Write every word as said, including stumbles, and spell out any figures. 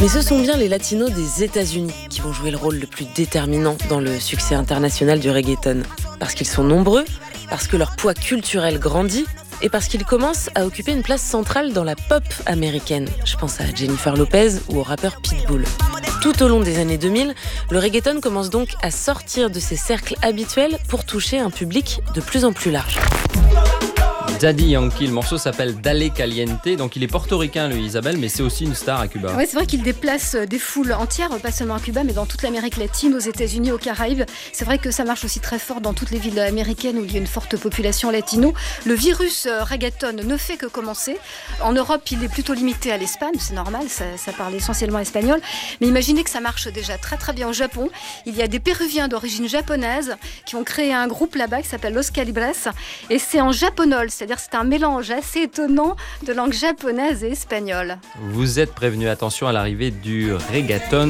Mais ce sont bien les latinos des États-Unis qui vont jouer le rôle le plus déterminant dans le succès international du reggaeton. Parce qu'ils sont nombreux, parce que leur poids culturel grandit et parce qu'ils commencent à occuper une place centrale dans la pop américaine. Je pense à Jennifer Lopez ou au rappeur Pitbull. Tout au long des années deux mille, le reggaeton commence donc à sortir de ses cercles habituels pour toucher un public de plus en plus large. Daddy Yankee, le morceau s'appelle Dale Caliente, donc il est portoricain lui Isabelle, mais c'est aussi une star à Cuba. Oui, c'est vrai qu'il déplace des foules entières, pas seulement à Cuba, mais dans toute l'Amérique latine, aux États-Unis, aux Caraïbes. C'est vrai que ça marche aussi très fort dans toutes les villes américaines où il y a une forte population latino. Le virus reggaeton ne fait que commencer. En Europe, il est plutôt limité à l'Espagne, c'est normal, ça, ça parle essentiellement espagnol. Mais imaginez que ça marche déjà très très bien au Japon. Il y a des Péruviens d'origine japonaise qui ont créé un groupe là-bas qui s'appelle Los Calibres, et c'est en japonol, c'est-à-dire c'est un mélange assez étonnant de langue japonaise et espagnole. Vous êtes prévenus, attention à l'arrivée du reggaeton.